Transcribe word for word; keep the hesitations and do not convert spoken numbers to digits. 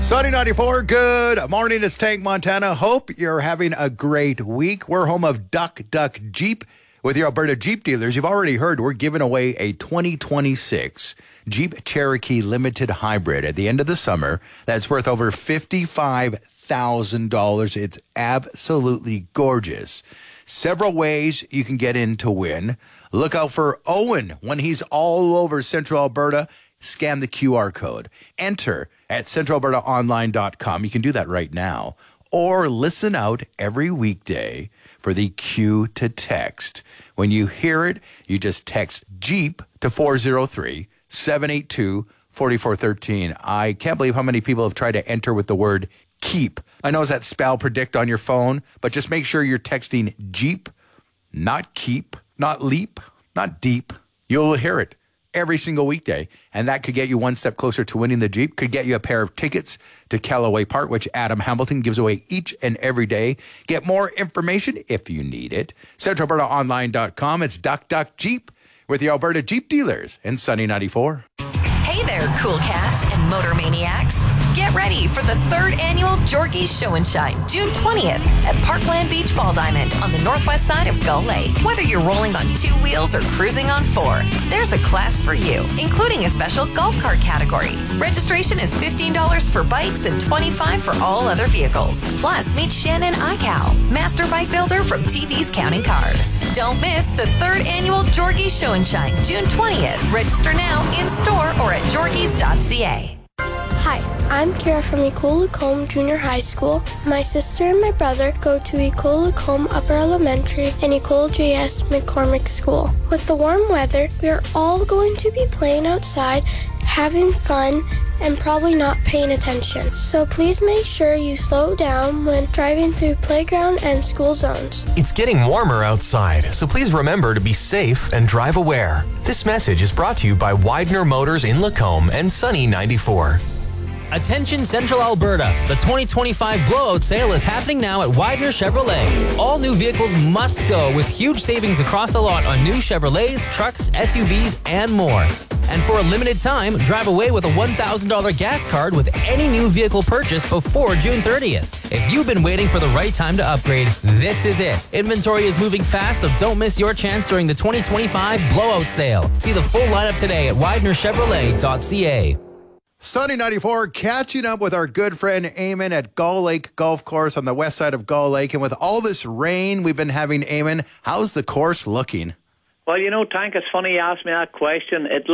Sunny ninety-four, good morning. It's Tank Montana. Hope you're having a great week. We're home of Duck Duck Jeep with your Alberta Jeep dealers. You've already heard we're giving away a twenty twenty-six Jeep Cherokee Limited Hybrid at the end of the summer. That's worth over fifty-five thousand dollars. It's absolutely gorgeous. Several ways you can get in to win. Look out for Owen when he's all over Central Alberta. Scan the Q R code. Enter at central alberta online dot com. You can do that right now. Or listen out every weekday for the cue to text. When you hear it, you just text Jeep to four oh three, seven eight two, four four one three. I can't believe how many people have tried to enter with the word keep. I know it's that spell predict on your phone, but just make sure you're texting Jeep, not keep, not leap, not deep. You'll hear it every single weekday, and that could get you one step closer to winning the Jeep. Could get you a pair of tickets to Callaway Park, which Adam Hamilton gives away each and every day. Get more information if you need it. central alberta online dot com. It's Duck Duck Jeep with the Alberta Jeep dealers in Sunny ninety-four. Hey there, cool cats and motor maniacs. Get ready for the third annual Jorgies Show and Shine, June twentieth at Parkland Beach Ball Diamond on the northwest side of Gull Lake. Whether you're rolling on two wheels or cruising on four, there's a class for you, including a special golf cart category. Registration is fifteen dollars for bikes and twenty-five dollars for all other vehicles. Plus, meet Shannon Eichau, master bike builder from T V's Counting Cars. Don't miss the third annual Jorgies Show and Shine, June twentieth. Register now in store or at jorgies dot c a. Hi, I'm Kira from Ecole Lacombe Junior High School. My sister and my brother go to Ecole Lacombe Upper Elementary and Ecole J S McCormick School. With the warm weather, we are all going to be playing outside, having fun, and probably not paying attention. So please make sure you slow down when driving through playground and school zones. It's getting warmer outside, so please remember to be safe and drive aware. This message is brought to you by Widener Motors in Lacombe and Sunny ninety-four. Attention Central Alberta. The twenty twenty-five blowout sale is happening now at Widener Chevrolet. All new vehicles must go with huge savings across the lot on new Chevrolets, trucks, S U Vs, and more. And for a limited time, drive away with a one thousand dollars gas card with any new vehicle purchase before June thirtieth. If you've been waiting for the right time to upgrade, this is it. Inventory is moving fast, so don't miss your chance during the twenty twenty-five blowout sale. See the full lineup today at widener chevrolet dot c a. Sunny ninety-four, catching up with our good friend Eamon at Gull Lake Golf Course on the west side of Gull Lake. And with all this rain we've been having, Eamon, how's the course looking? Well, you know, Tank, it's funny you asked me that question. It